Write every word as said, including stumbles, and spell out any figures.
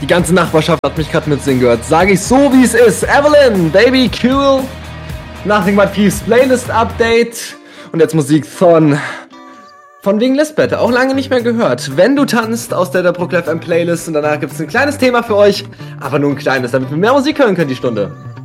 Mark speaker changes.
Speaker 1: Die ganze Nachbarschaft hat mich gerade mitsingen gehört. Sage ich so, wie es ist. Evelyn, Baby, cool. Nothing but Peace, Playlist Update. Und jetzt Musik von... Von wegen Lisbeth, auch lange nicht mehr gehört. Wenn du tanzt aus der Brooklyn F M Playlist und danach gibt es ein kleines Thema für euch. Aber nur ein kleines, damit wir mehr Musik hören können die Stunde.